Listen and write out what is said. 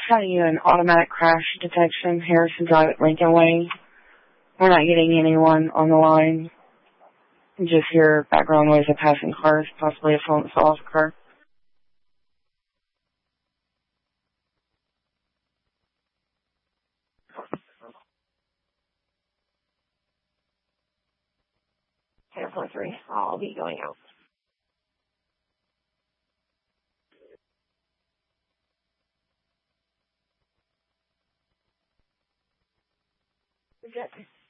Try you an automatic crash detection, Harrison Drive at Lincoln Way. We're not getting anyone on the line. Just hear background noise of passing cars, possibly a phone that fell off a car. Airport 3, I'll be going out. Reject.